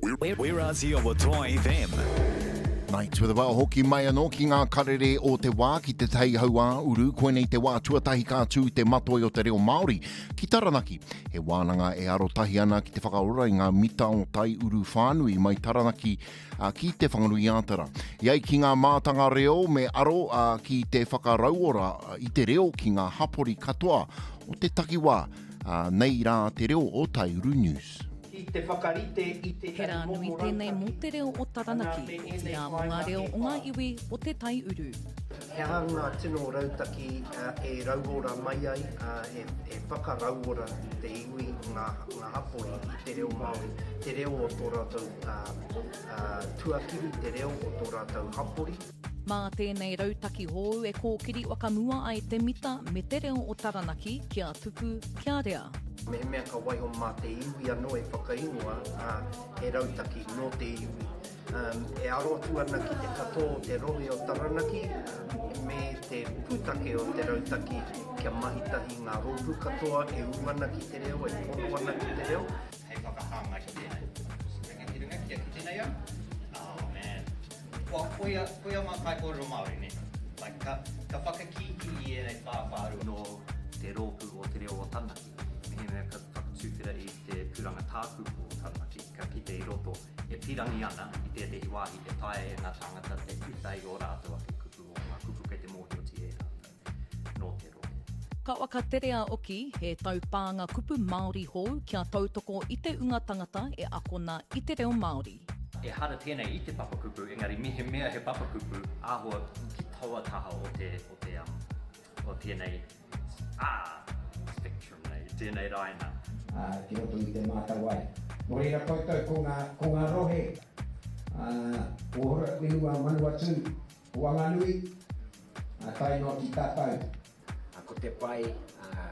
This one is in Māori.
We're Aussie o Toa FM. Nai tua wā hoki mai anō ki ngā karere o te wā ki te tei haua uru koenei te wā tuatahi kātū te matoi o te reo Māori. Ki Taranaki, he wānanga e arotahi ana ki te whakaora i ngā mita o tai uru whānui mai Taranaki ki te whangarui ātara. Iai ki ngā mātanga reo me aro ki te whakarauora i te reo ki ngā hapori katoa o te takiwā nei rā te reo o Tai Uru News. Hera nui tēnei mō te reo o Taranaki, te a mō ngā reo o ngā iwi o te Tai Uru. He ngā tino rautaki e rauora mai ai, e whakarauora te iwi ngā hapori i te reo Māori, te reo o tō rātou tuakiri, te reo o tō rātou hapori. Mā tēnei rautaki hou e kōkiri wakamua ai te mita me te reo o Taranaki kia tuku kia rea. Me mea ka waiho mā te iwi anō e whakaingoa, he rautaki no te iwi. E arotu ana ki te katoa o te rohe o Taranaki, me te pūtake o te rautaki kia mahitahi ngā rōpū katoa, e uana ki te reo, e pono ana ki te reo. Hei whakahanga ki tēnei. Rangatirunga kia ki tēnei au? Oh man. Koia mā kai kōrero Māori ne. Like, ka whakakiki i e nei whāwhāru no te rōpū o te reo o Taranaki. He mea ka whakatūwhira i te pūranga tāku o Taranaki, ka ki te i roto e pirangi ana i te wāhi e tae e ngā tangata te kutei o rātou ake kupu o ngā kupu kei te mōhioti e rātou no te rohe. Ka wakaterea oki he taupānga kupu Māori hou kia tautoko i te unga tangata e akona i te reo Māori. E hara tēnei i te papakupu, engari mihe mea he papakupu, āhua ki taua taha o tēnei spectrum nei, tēnei raina. Ki roto i te mātawai. Nō reira koutou ko ngā rohe, o hora whenua Manawatu, o Wanganui, tai no ki tātou. Ko te pai